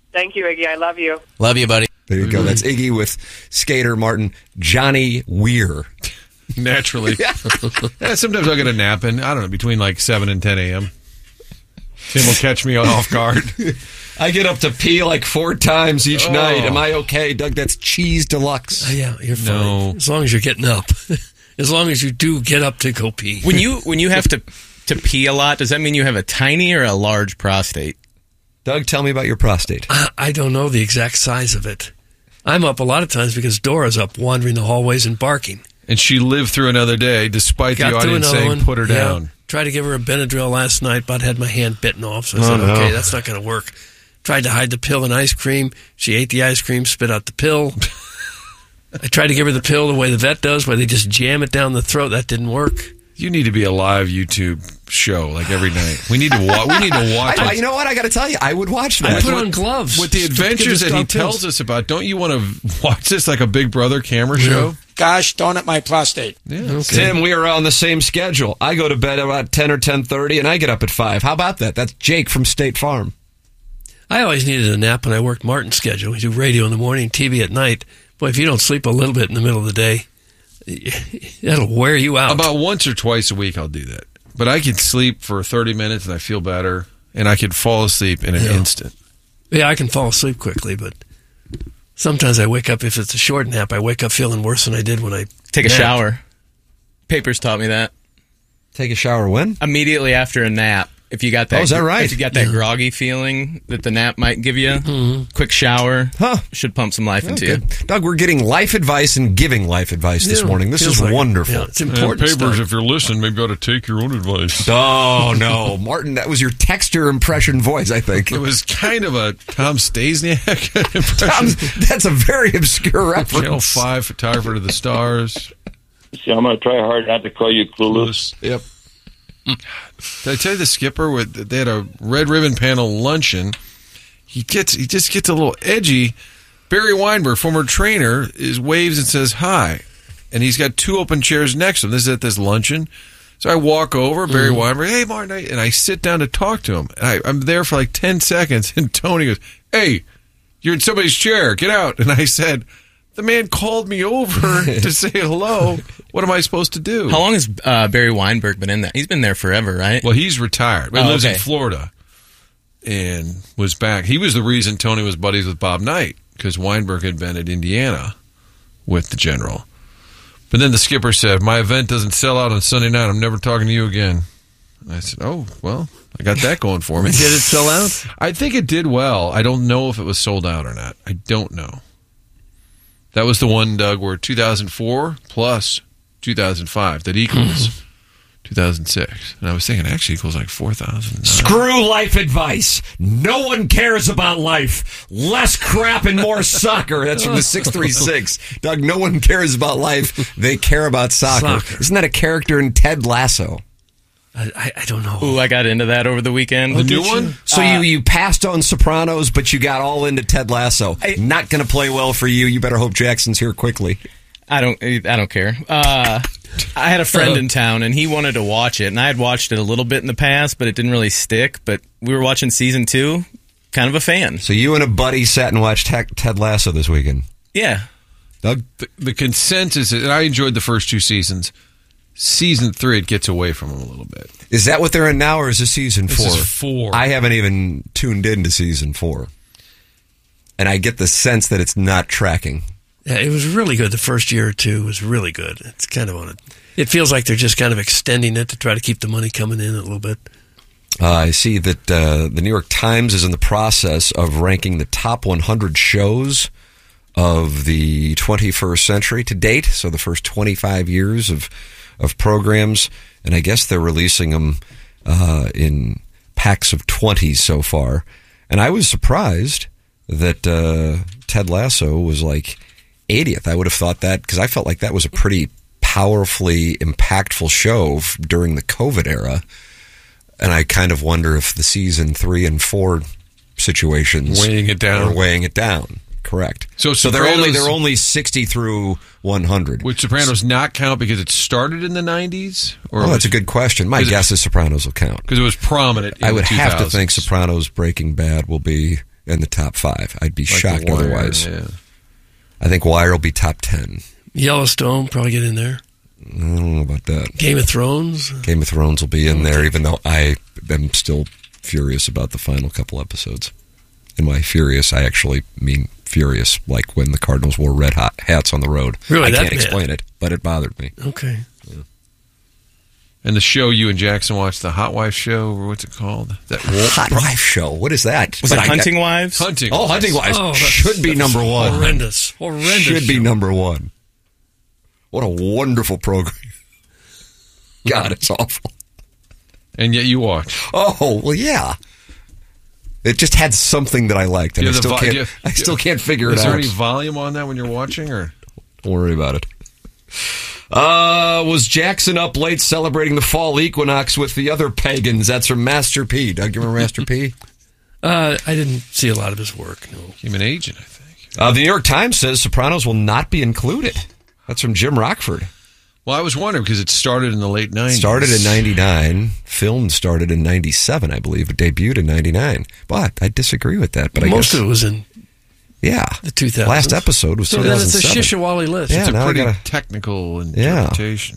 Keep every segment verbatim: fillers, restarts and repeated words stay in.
Thank you, Iggy. I love you. Love you, buddy. There you go. That's Iggy with skater Martin Johnny Weir. Naturally. Yeah, sometimes I'll get a nap in, I don't know, between like seven and ten a.m. Tim will catch me off guard. I get up to pee like four times each Oh. night. Am I okay, Doug? That's cheese deluxe. Uh, yeah, you're fine. No. As long as you're getting up. As long as you do get up to go pee. When you when you have to to pee a lot, does that mean you have a tiny or a large prostate? Doug, tell me about your prostate. I, I don't know the exact size of it. I'm up a lot of times because Dora's up wandering the hallways and barking. And she lived through another day despite Got the through audience another saying, one. put her Yeah. down. Tried to give her a Benadryl last night, but had my hand bitten off. So I Oh, said, no. okay, that's not going to work. Tried to hide the pill in ice cream. She ate the ice cream, spit out the pill. I tried to give her the pill the way the vet does, where they just jam it down the throat. That didn't work. You need to be a live YouTube show like every night. We need to watch. We need to watch. I, like, you know what? I got to tell you, I would watch that. I put on gloves. with the to give adventures this that he dog pills. tells us about. Don't you want to watch this like a Big Brother camera show? Gosh, darn it, my prostate. Yeah. Okay. Tim, we are on the same schedule. I go to bed about ten or ten thirty, and I get up at five. How about that? That's Jake from State Farm. I always needed a nap when I worked Martin's schedule. We do radio in the morning, T V at night. Boy, if you don't sleep a little bit in the middle of the day, that'll wear you out. About once or twice a week, I'll do that. But I can sleep for thirty minutes and I feel better, and I can fall asleep in an Yeah. instant. Yeah, I can fall asleep quickly, but sometimes I wake up, if it's a short nap, I wake up feeling worse than I did when I Take a napped. shower. Papers taught me that. Take a shower when? Immediately after a nap, if you got that, Oh, is that right? If you got that Yeah. groggy feeling that the nap might give you, quick shower Huh. should pump some life into you. Good. Doug, we're getting life advice and giving life advice this Yeah, morning. This feels is like it. wonderful. Yeah, it's important stuff. if you're listening, maybe you ought to take your own advice. Oh, no. Martin, that was your texture impression voice, I think. It was kind of a Tom Stasiak impression. Tom, that's a very obscure reference. Channel five photographer to the stars. See, I'm going to try hard not to call you clueless. Yep. Did I tell you the skipper? With they had a red ribbon panel luncheon. He gets he just gets a little edgy. Barry Weinberg, former trainer, is waves and says hi, and he's got two open chairs next to him. This is at this luncheon. So I walk over, Barry Weinberg, hey Martin, and I sit down to talk to him. And I, I'm there for like ten seconds, and Tony goes, "Hey, you're in somebody's chair. Get out." And I said, "The man called me over to say hello. What am I supposed to do?" How long has uh, Barry Weinberg been in that? He's been there forever, right? Well, he's retired. But he Oh, lives okay. in Florida and was back. He was the reason Tony was buddies with Bob Knight, because Weinberg had been at Indiana with the General. But then the skipper said, "My event doesn't sell out on Sunday night. I'm never talking to you again." And I said, "Oh, well, I got that going for me." Did it sell out? I think it did well. I don't know if it was sold out or not. I don't know. That was the one, Doug, where two thousand four plus two thousand five, that equals two thousand six. And I was thinking, it actually equals like four thousand. Screw life advice. No one cares about life. Less crap and more soccer. That's from the six three six. Doug, no one cares about life. They care about soccer. Soccer. Isn't that a character in Ted Lasso? I, I, I don't know. Ooh, I got into that over the weekend. The new one? So Uh, you, you passed on Sopranos, but you got all into Ted Lasso. I- Not going to play well for you. You better hope Jackson's here quickly. I don't. I don't care. Uh, I had a friend in town, and he wanted to watch it, and I had watched it a little bit in the past, but it didn't really stick. But we were watching season two. Kind of a fan. So you and a buddy sat and watched Ted Ted Lasso this weekend. Yeah. Doug? The, the consensus is, and I enjoyed the first two seasons. Season three, it gets away from them a little bit. Is that what they're in now, or is this season This four? is four. I haven't even tuned into season four. And I get the sense that it's not tracking. Yeah, it was really good. The first year or two was really good. It's kind of on it. It feels like they're just kind of extending it to try to keep the money coming in a little bit. Uh, I see that uh, the New York Times is in the process of ranking the top one hundred shows of the twenty-first century to date, so the first twenty-five years of of programs, and I guess they're releasing them uh, in packs of twenty so far. And I was surprised that uh, Ted Lasso was like eightieth. I would have thought that, because I felt like that was a pretty powerfully impactful show f- during the COVID era. And I kind of wonder if the season three and four situations Weighing it down. are weighing it down. Correct. So so they're only Sopranos- they're only sixty through one hundred. Would Sopranos not count because it started in the nineties? Or Oh, that's was- a good question. My Is it- guess is Sopranos will count. Because it was prominent in I would the have to two thousands. think Sopranos, Breaking Bad will be in the top five. I'd be Like shocked The Wire, otherwise. Yeah. I think Wire will be top ten. Yellowstone probably get in there. I don't know about that. Game of Thrones. Game of Thrones will be in there, even though I am still furious about the final couple episodes. And by furious, I actually mean furious, like when the Cardinals wore red hot hats on the road. Really, I that can't bad? explain it, but it bothered me. Okay. And the show you and Jackson watched, the Hot Wife show, or what's it called? That wolf? Hot Wife show. What is that? Was But it I- Hunting Wives? Hunting. Oh, Hunting Wives Oh, that's- should be that's number one. Horrendous. Horrendous. Should be show. number one. What a wonderful program. God, it's awful. And yet you watch. Oh, well, yeah. It just had something that I liked, and Do I you have the still vo- can't. do you- I still can't figure Is it there out. any volume on that when you're watching, or? Don't worry about it. Uh, was Jackson up late celebrating the fall equinox with the other pagans? That's from Master P. Doug, you remember Master P? Uh, I didn't see a lot of his work, no. Human agent, I think. Uh, the New York Times says Sopranos will not be included. That's from Jim Rockford. Well, I was wondering because it started in the late nineties. Started in ninety-nine. Filmed started in ninety-seven, I believe, but debuted in ninety-nine. But I disagree with that. But I Most guess, of it was in yeah, the two thousands. last episode was So two then thousand it's a seven. Shishawali list. Yeah, It's a now I pretty gotta- technical Yeah. interpretation.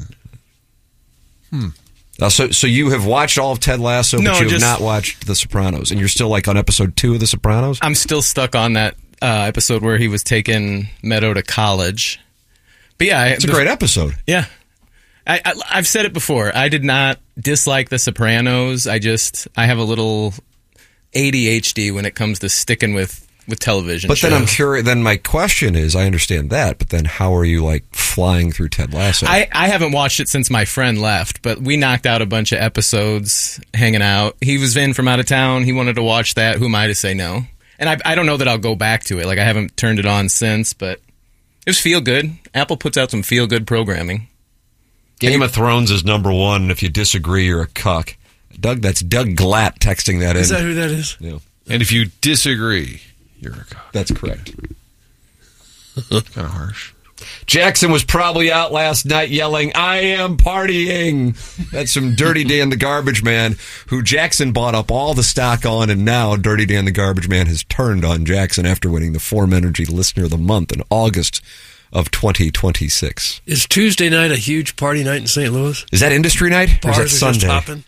Uh, so, so you have watched all of Ted Lasso, but No, you have just- not watched The Sopranos, and you're still like on episode two of The Sopranos. I'm still stuck on that uh, episode where he was taking Meadow to college. But yeah, I- It's a great episode. Yeah. I, I, I've said it before. I did not dislike The Sopranos. I just, I have a little A D H D when it comes to sticking with, with television But then I'm shows. curious. Then my question is, I understand that, but then how are you like flying through Ted Lasso? I, I haven't watched it since my friend left, but we knocked out a bunch of episodes hanging out. He was in from out of town. He wanted to watch that. Who am I to say no? And I, I don't know that I'll go back to it. Like, I haven't turned it on since, but it was feel good. Apple puts out some feel good programming. Game of Thrones is number one. If you disagree, you're a cuck. Doug, that's Doug Glatt texting that in. Is that who that is? Yeah, And if you disagree, you're a cock. that's correct. Kind of harsh. Jackson was probably out last night yelling, "I am partying." That's from Dirty Dan the Garbage Man, who Jackson bought up all the stock on, and now Dirty Dan the Garbage Man has turned on Jackson after winning the Form Energy Listener of the Month in August of twenty twenty-six. Is Tuesday night a huge party night in Saint Louis? Is that industry night? Bars or are is that just Sunday? hopping?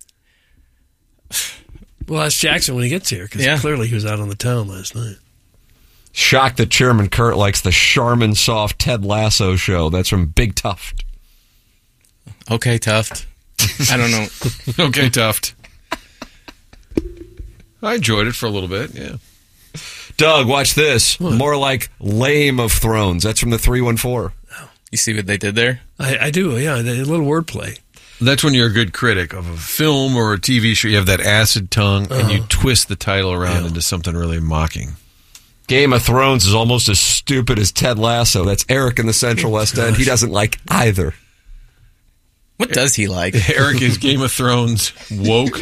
Well, that's Jackson when he gets here, because Yeah. clearly he was out on the town last night. Shocked that Chairman Kurt likes the Charmin Soft Ted Lasso show. That's from Big Tuft. Okay, Tuft. I don't know. Okay, Tuft. I enjoyed it for a little bit, yeah. Doug, watch this. More like Lame of Thrones. That's from the three one four. You see what they did there? I, I do, yeah. A little wordplay. That's when you're a good critic of a film or a T V show. You have that acid tongue, and you twist the title around Yeah. into something really mocking. Game of Thrones is almost as stupid as Ted Lasso. That's Eric in the Central West End. He doesn't like either. What does he like? Eric is Game of Thrones woke.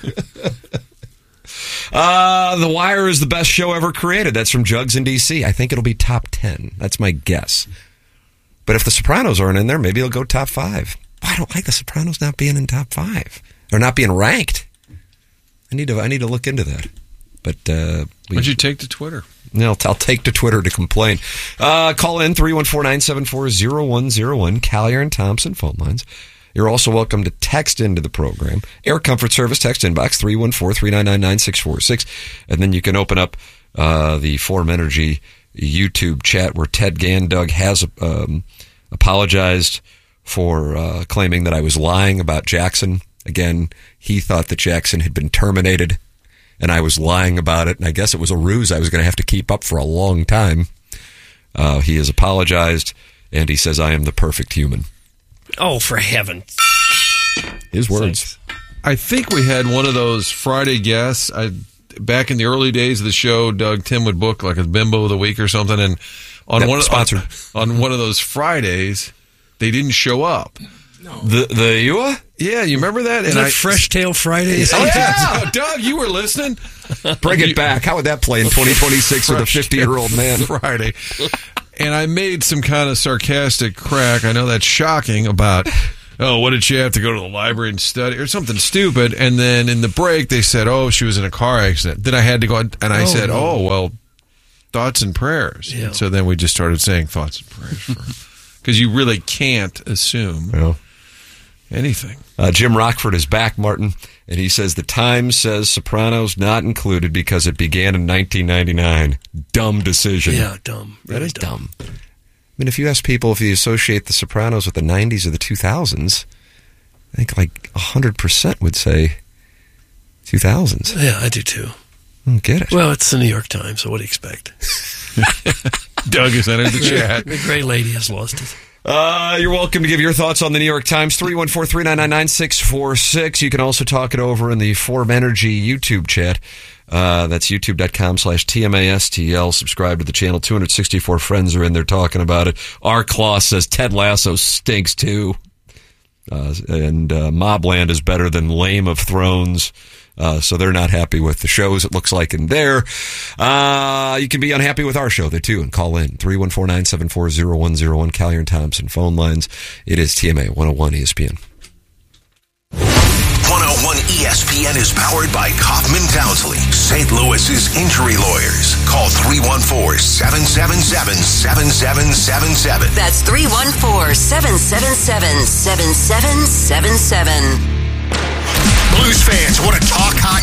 Uh, The Wire is the best show ever created. That's from Jugs in D C. I think it'll be top ten. That's my guess. But if The Sopranos aren't in there, maybe it'll go top five. I don't like The Sopranos not being in top five. Or not being ranked. I need to I need to look into that. But uh, we, What'd you take to Twitter? No, I'll take to Twitter to complain. Uh, call in three one four, nine seven four, zero one zero one, Collier and Thompson phone lines. You're also welcome to text into the program. Air Comfort Service text inbox three one four, three nine nine, nine six four six. And then you can open up uh, the Form Energy YouTube chat where Ted Gandug has um, apologized for uh, claiming that I was lying about Jackson. Again, he thought that Jackson had been terminated, and I was lying about it, and I guess it was a ruse I was going to have to keep up for a long time. Uh, he has apologized, and he says I am the perfect human. Oh, for heaven. His words. I think we had one of those Friday guests. I back in the early days of the show, Doug, Tim would book like a bimbo of the week or something, and on Yep, one of, sponsored. on, on one of those Fridays, they didn't show up. The the you are? Yeah, you remember that? Is and that I, Fresh Tail Fridays? Oh, yeah. Doug, you were listening. Bring it back. How would that play in twenty twenty-six with a fifty-year-old man? Friday. And I made some kind of sarcastic crack. I know that's shocking about oh, what did she have to go to the library and study or something stupid? And then in the break, they said, oh, she was in a car accident. Then I had to go, and I Oh, said, no. oh, well, thoughts and prayers. Yeah. And so then we just started saying thoughts and prayers. Because you really can't assume Well, anything. uh, Jim Rockford is back, Martin, and he says the Times says Sopranos not included because it began in nineteen ninety-nine. Dumb decision. Yeah, dumb. That Really is dumb. I mean, if you ask people if you associate the Sopranos with the nineties or the two thousands, I think like one hundred percent would say two thousands. Yeah, I do too. I don't get it. Well, it's the New York Times, so what do you expect? Doug has entered the chat. The great lady has lost it. Uh, you're welcome to give your thoughts on the New York Times, three one four, three nine nine, nine six four six. You can also talk it over in the Form Energy YouTube chat. Uh, that's youtube.com slash TMASTL. Subscribe to the channel. two hundred sixty-four friends are in there talking about it. R. Claus says Ted Lasso stinks too. Uh, and uh, Mobland is better than Lame of Thrones. Uh, so they're not happy with the shows, it looks like, in there. Uh, you can be unhappy with our show there, too, and call in. three one four, nine seven four, zero one zero one, Collier and Thompson phone lines. It is T M A one oh one E S P N. one oh one E S P N is powered by Kaufman Townsley, Saint Louis's injury lawyers. Call three one four, seven seven seven, seven seven seven seven. That's three one four, seven seven seven, seven seven seven seven. Blues fans want to talk hockey.